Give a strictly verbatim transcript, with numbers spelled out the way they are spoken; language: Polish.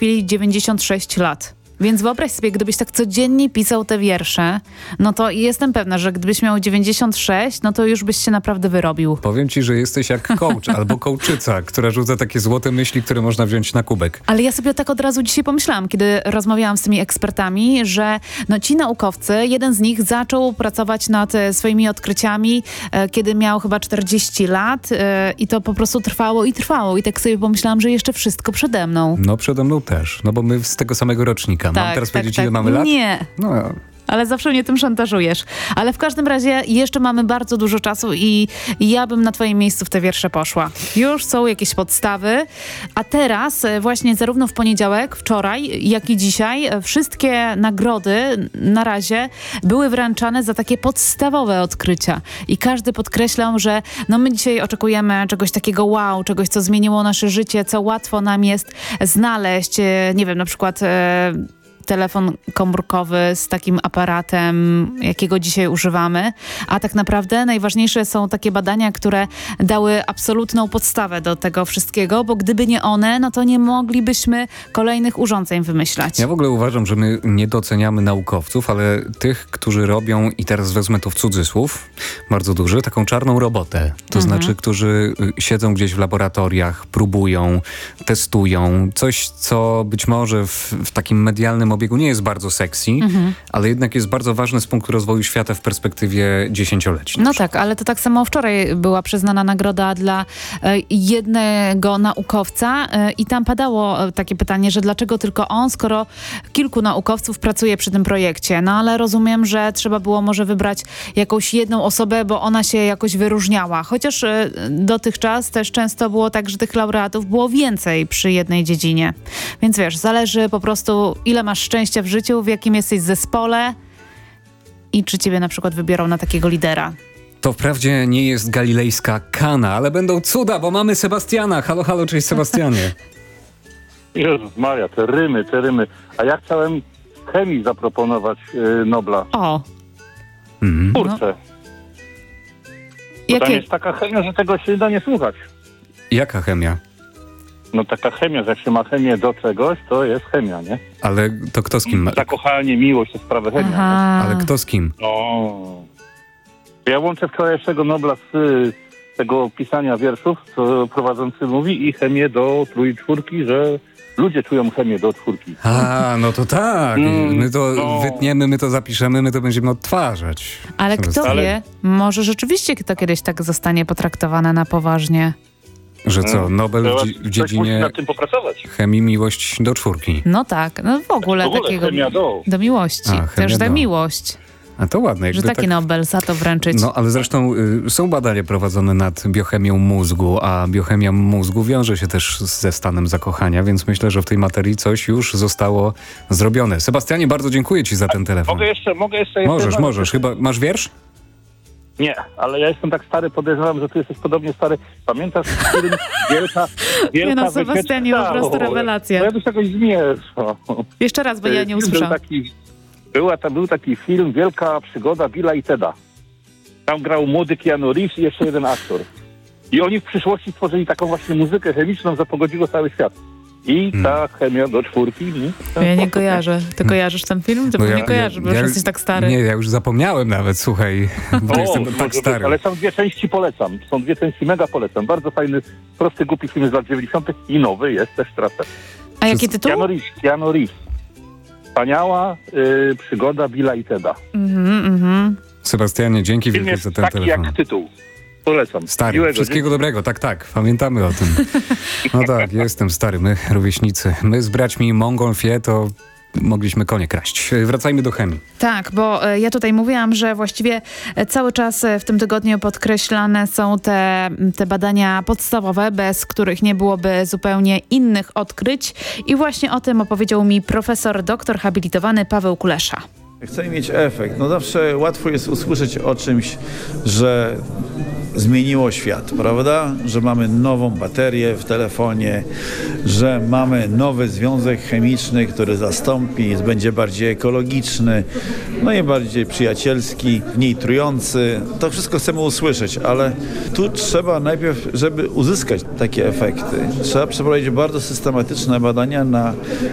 chwili dziewięćdziesiąt sześć lat. Więc wyobraź sobie, gdybyś tak codziennie pisał te wiersze, no to jestem pewna, że gdybyś miał dziewięćdziesiąt sześć, no to już byś się naprawdę wyrobił. Powiem ci, że jesteś jak coach albo coachica, która rzuca takie złote myśli, które można wziąć na kubek. Ale ja sobie tak od razu dzisiaj pomyślałam, kiedy rozmawiałam z tymi ekspertami, że no ci naukowcy, jeden z nich zaczął pracować nad e, swoimi odkryciami, e, kiedy miał chyba czterdzieści lat e, i to po prostu trwało i trwało. I tak sobie pomyślałam, że jeszcze wszystko przede mną. No przede mną też, no bo my z tego samego rocznika. Tak, Mam teraz tak, powiedzieć, tak. ile mamy lat? Nie. No. Ale zawsze mnie tym szantażujesz. Ale w każdym razie jeszcze mamy bardzo dużo czasu i ja bym na twoim miejscu w te wiersze poszła. Już są jakieś podstawy, a teraz właśnie zarówno w poniedziałek, wczoraj, jak i dzisiaj wszystkie nagrody na razie były wręczane za takie podstawowe odkrycia. I każdy podkreślał, że no my dzisiaj oczekujemy czegoś takiego wow, czegoś, co zmieniło nasze życie, co łatwo nam jest znaleźć. Nie wiem, na przykład telefon komórkowy z takim aparatem, jakiego dzisiaj używamy, a tak naprawdę najważniejsze są takie badania, które dały absolutną podstawę do tego wszystkiego, bo gdyby nie one, no to nie moglibyśmy kolejnych urządzeń wymyślać. Ja w ogóle uważam, że my nie doceniamy naukowców, ale tych, którzy robią, i teraz wezmę to w cudzysłów, bardzo duży, taką czarną robotę. To Mhm. znaczy, którzy siedzą gdzieś w laboratoriach, próbują, testują. Coś, co być może w, w takim medialnym obiegu nie jest bardzo sexy, mhm. ale jednak jest bardzo ważne z punktu rozwoju świata w perspektywie dziesięcioleci. No tak, ale to tak samo wczoraj była przyznana nagroda dla e, jednego naukowca e, i tam padało e, takie pytanie, że dlaczego tylko on, skoro kilku naukowców pracuje przy tym projekcie. No ale rozumiem, że trzeba było może wybrać jakąś jedną osobę, bo ona się jakoś wyróżniała. Chociaż e, dotychczas też często było tak, że tych laureatów było więcej przy jednej dziedzinie. Więc wiesz, zależy po prostu, ile masz szczęścia w życiu, w jakim jesteś zespole i czy ciebie na przykład wybiorą na takiego lidera. To wprawdzie nie jest galilejska Kana, ale będą cuda, bo mamy Sebastiana. Halo, halo, cześć Sebastianie. Jezus Maria, te rymy, te rymy. A ja chciałem chemii zaproponować yy, Nobla. O! Mhm. Kurczę. Bo tam jest taka chemia, że tego się da nie słuchać. Jaka chemia? No taka chemia, że jak się ma chemię do czegoś, to jest chemia, nie? Ale to kto z kim ma? Zakochanie, miłość to sprawa chemia. Aha. Ale kto z kim? O. Ja łączę wczorajszego Nobla z y, tego pisania wierszów, co prowadzący mówi, i chemię do trójczwórki, że ludzie czują chemię do czwórki. A, no to tak. Mm, My to no. wytniemy, my to zapiszemy, my to będziemy odtwarzać. Ale kto Sebastian. wie, może rzeczywiście to kiedyś tak zostanie potraktowane na poważnie. Że co, Nobel w, dzie- w Ktoś musi dziedzinie nad tym popracować. chemii miłość do czwórki. No tak, no w ogóle, W ogóle takiego chemia do. do miłości. A, chemia Też da do. miłość, A to ładne. że Jakby taki tak... Nobel za to wręczyć. No, ale zresztą y, są badania prowadzone nad biochemią mózgu, a biochemia mózgu wiąże się też ze stanem zakochania, więc myślę, że w tej materii coś już zostało zrobione. Sebastianie, bardzo dziękuję ci za ten telefon. Mogę jeszcze, mogę jeszcze... Możesz, jeszcze możesz. Chyba masz wiersz? Nie, ale ja jestem tak stary, podejrzewam, że ty jesteś podobnie stary. Pamiętasz film Wielka, wielka Nie no, Sebastianie, po wycieczka? prostu rewelacja. No ja byś jakoś zmieszał. Jeszcze raz, bo ja nie usłyszałam. Był taki, była, ta, był taki film Wielka przygoda Billa i Teda. Tam grał młody Keanu Reeves i jeszcze jeden aktor. I oni w przyszłości stworzyli taką właśnie muzykę chemiczną, że pogodziło cały świat. I ta chemia do czwórki. Nie? Ja nie kojarzę. Ty kojarzysz ten film? Ty Bo nie kojarzysz, bo już jesteś tak stary. Nie, ja już zapomniałem nawet, słuchaj, bo O, jestem może tak być, stary. ale są dwie części, polecam. Są dwie części, mega polecam. Bardzo fajny, prosty, głupi film z lat dziewięćdziesiątych i nowy jest też teraz. A jaki tytuł? Keanu Reeves. Keanu Reeves. Wspaniała y, przygoda Billa i Teda. Mhm, mhm. Sebastianie, dzięki Film wielkie jest za ten taki telefon. jak tytuł. Polecam. Stary, Miłego, wszystkiego dzięki. dobrego, tak, tak, pamiętamy o tym. No tak, jestem stary, my rówieśnicy. My z braćmi Montgolfier to mogliśmy konie kraść. Wracajmy do chemii. Tak, bo e, ja tutaj mówiłam, że właściwie e, cały czas e, w tym tygodniu podkreślane są te, te badania podstawowe, bez których nie byłoby zupełnie innych odkryć. I właśnie o tym opowiedział mi profesor doktor habilitowany Paweł Kulesza. Chcemy mieć efekt. No zawsze łatwo jest usłyszeć o czymś, że zmieniło świat, prawda? Że mamy nową baterię w telefonie, że mamy nowy związek chemiczny, który zastąpi, będzie bardziej ekologiczny, no i bardziej przyjacielski, mniej trujący. To wszystko chcemy usłyszeć, ale tu trzeba najpierw, żeby uzyskać takie efekty, trzeba przeprowadzić bardzo systematyczne badania na